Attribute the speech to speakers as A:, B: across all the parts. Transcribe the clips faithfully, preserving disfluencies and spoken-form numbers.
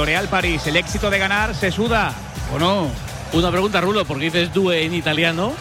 A: Real París. ¿El éxito de ganar se suda o no?
B: Una pregunta, Rulo, ¿por qué dices due en italiano?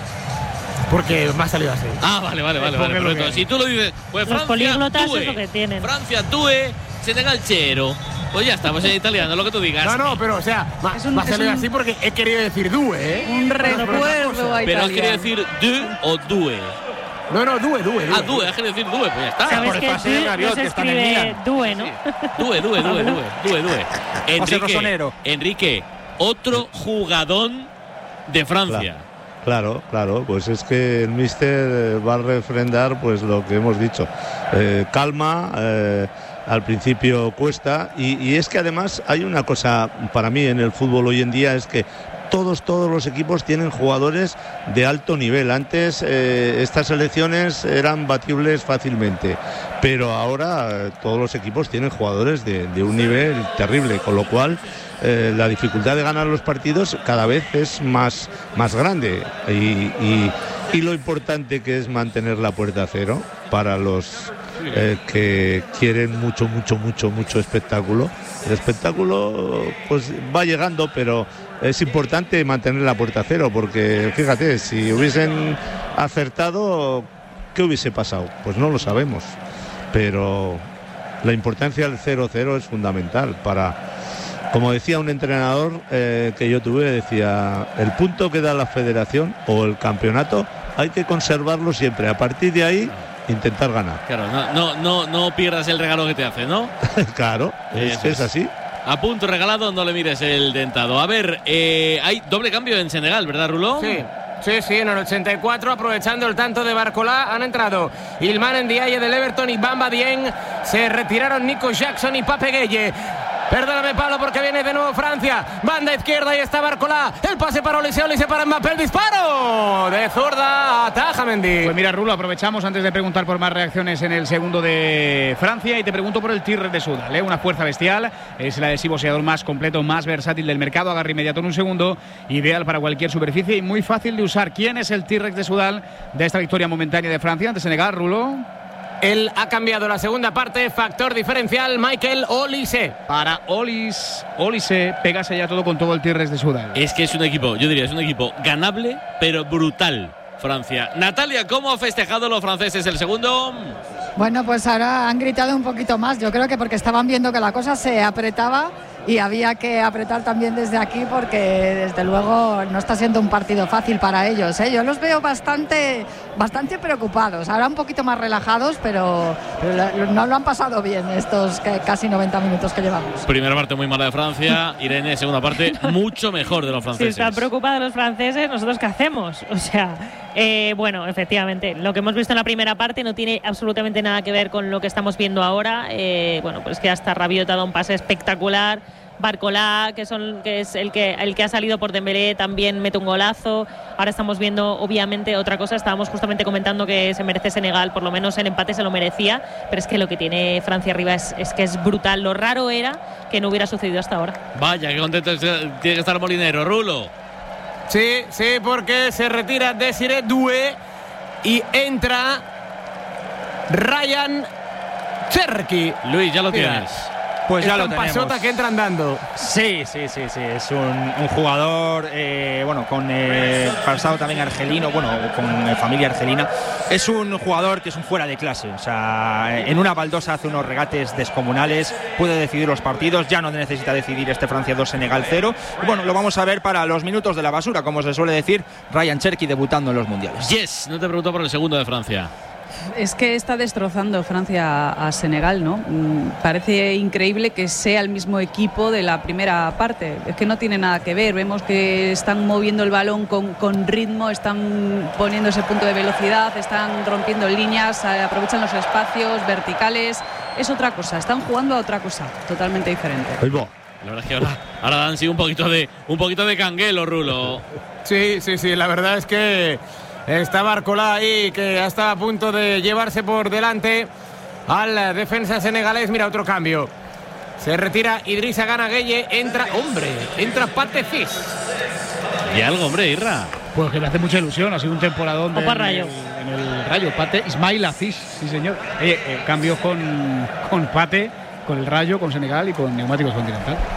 C: Porque me ha salido así.
B: Ah, vale, vale, vale. vale perfecto. Si tú lo dices, pues
D: Los
B: Francia,
D: políglotas
B: due.
D: es lo que tienen.
B: Francia, due, Senegal, chero. Pues ya estamos en italiano, lo que tú digas.
C: No, no, pero o sea, me, me ha salido así porque he querido decir due, ¿eh?
E: Un recuerdo a
B: Pero has
E: italiano.
B: querido decir du o due.
C: No, no, due, due, due.
B: Ah, due, has querido decir due, pues ya está.
D: Sabes
C: por
D: que
C: el pase de
D: du
C: Rabiot,
D: no se
C: que está en el
D: escribe
C: Milan.
D: due, ¿no?
B: Due, due, due, due, due, due. Enrique,
F: Rosonero.
B: Enrique, otro jugadón de Francia.
G: Claro, claro, pues es que el míster va a refrendar pues lo que hemos dicho. Eh, calma, eh, al principio cuesta y, y es que además hay una cosa para mí en el fútbol hoy en día, es que todos, todos los equipos tienen jugadores de alto nivel. Antes eh, estas selecciones eran batibles fácilmente, pero ahora eh, todos los equipos tienen jugadores de, de un nivel terrible, con lo cual eh, la dificultad de ganar los partidos cada vez es más, más grande y, y, y lo importante que es mantener la puerta a cero para los eh, que quieren mucho, mucho, mucho, mucho espectáculo. El espectáculo pues va llegando, pero es importante mantener la puerta a cero, porque fíjate, si hubiesen acertado, ¿qué hubiese pasado? Pues no lo sabemos, pero la importancia del cero cero es fundamental para, como decía un entrenador eh, que yo tuve, decía, el punto que da la federación o el campeonato hay que conservarlo siempre, a partir de ahí intentar ganar.
B: Claro, no, no, no, no pierdas el regalo que te hace, ¿no?
G: Claro, es, es así.
B: A punto regalado, no le mires el dentado. A ver, eh, hay doble cambio en Senegal, ¿verdad, Rulo?
C: Sí. Sí, sí, en el ochenta y cuatro, aprovechando el tanto de Barcolá, han entrado Ilman Ndiaye del Everton y Bamba Dieng. Se retiraron Nico Jackson y Pape Gueye. Perdóname, Pablo, porque viene de nuevo Francia. Banda izquierda y está Barcolá. El pase para Olise, Olise para Mbappé. El disparo de zurda. Ataja Mendy.
A: Pues mira, Rulo, aprovechamos antes de preguntar por más reacciones en el segundo de Francia y te pregunto por el Tigre de Sudal, ¿eh? Una fuerza bestial. Es el adhesivo-sellador más completo, más versátil del mercado. Agarre inmediato en un segundo. Ideal para cualquier superficie y muy fácil de usar. ¿Quién es el Tigre de Sudal de esta victoria momentánea de Francia ante Senegal, Rulo?
C: Él ha cambiado la segunda parte, factor diferencial, Michael Olise.
A: Para Olis, Olise, pégase ya todo con todo el Tigres de Sudal.
B: Es que es un equipo, yo diría, es un equipo ganable, pero brutal, Francia. Natalia, ¿cómo ha festejado los franceses el segundo?
E: Bueno, pues ahora han gritado un poquito más. Yo creo que porque estaban viendo que la cosa se apretaba y había que apretar también desde aquí porque desde luego no está siendo un partido fácil para ellos, ¿eh? Yo los veo bastante, bastante preocupados, ahora un poquito más relajados, pero, pero no lo han pasado bien estos casi noventa minutos que llevamos.
B: Primera parte muy mala de Francia, Irene, segunda parte mucho mejor de los franceses.
D: Si están preocupados los franceses, ¿nosotros qué hacemos? O sea, eh, bueno, efectivamente, lo que hemos visto en la primera parte no tiene absolutamente nada que ver con lo que estamos viendo ahora. Eh, bueno, pues que hasta Rabiot ha dado un pase espectacular. Barcolá, que son que es el que el que ha salido por Dembélé, también mete un golazo. Ahora estamos viendo obviamente otra cosa. Estábamos justamente comentando que se merece Senegal, por lo menos el empate se lo merecía, pero es que lo que tiene Francia arriba es, es que es brutal. Lo raro era que no hubiera sucedido hasta ahora.
B: Vaya, qué contento tiene que estar Molinero. Rulo.
C: Sí, sí, porque se retira Desiré Doué y entra Ryan Cherki.
B: Luis, ya lo
C: Mira.
B: tienes.
F: Pues ya
C: Esta
F: lo tenemos.
C: pasota que entra andando.
F: Sí, sí, sí, sí. Es un, un jugador, eh, bueno, con eh, pasado también argelino, bueno, con eh, familia argelina. Es un jugador que es un fuera de clase. O sea, en una baldosa hace unos regates descomunales, puede decidir los partidos, ya no necesita decidir este Francia dos, Senegal cero. Y bueno, lo vamos a ver para los minutos de la basura, como se suele decir, Ryan Cherki debutando en los mundiales.
B: Yes, no te pregunto por el segundo de Francia.
E: Es que está destrozando Francia a Senegal, ¿no? Mm, parece increíble que sea el mismo equipo de la primera parte. Es que no tiene nada que ver. Vemos que están moviendo el balón con, con ritmo, están poniendo ese punto de velocidad, están rompiendo líneas, eh, aprovechan los espacios verticales. Es otra cosa, están jugando a otra cosa, totalmente diferente.
B: La verdad es que ahora, ahora dan sí un poquito de un poquito de canguelo, Rulo.
C: Sí, sí, sí, la verdad es que está Barcolá ahí, que está a punto de llevarse por delante al defensa senegalés. Mira, otro cambio. Se retira Idrissa Gana Gueye, entra, hombre, entra Pate Ciss.
B: Y algo, hombre, Irra.
A: Pues que me hace mucha ilusión, ha sido un temporadón
D: Opa,
A: de,
D: Rayo.
A: En, el, en el Rayo. Pate, Ismail Aziz, sí señor. Oye, eh, cambio con, con Pate, con el Rayo, con Senegal y con Neumáticos Continental.